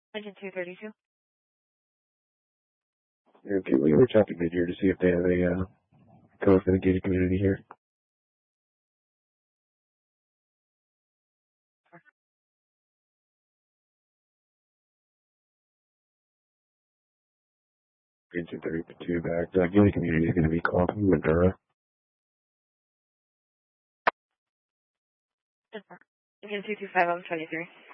Engine 232. Okay, we were checking mid here to see if they have a code for the gated community here. Engine 32 back. The gated community is going to be called Madura. Engine 225, I'm 23.